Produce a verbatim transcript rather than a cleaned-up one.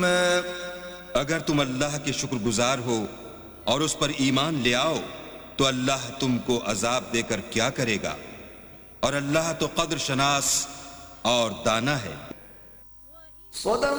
अगर तुम अल्लाह के शुक्रगुजार हो और उस पर ईमान ले आओ तो अल्लाह तुमको अजाब देकर क्या करेगा, और अल्लाह तो कद्र शनास और दाना है।